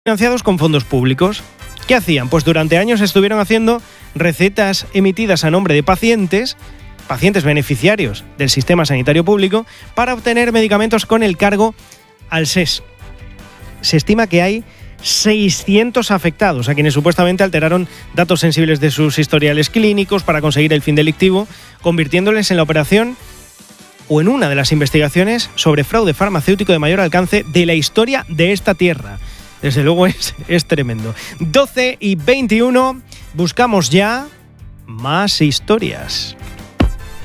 financiados con fondos públicos. ¿Qué hacían? Pues durante años estuvieron haciendo recetas emitidas a nombre de pacientes beneficiarios del sistema sanitario público para obtener medicamentos con el cargo al SES. Se estima que hay 600 afectados a quienes supuestamente alteraron datos sensibles de sus historiales clínicos para conseguir el fin delictivo, convirtiéndoles en la operación o en una de las investigaciones sobre fraude farmacéutico de mayor alcance de la historia de esta tierra. Desde luego es tremendo. 12:21, buscamos ya más historias.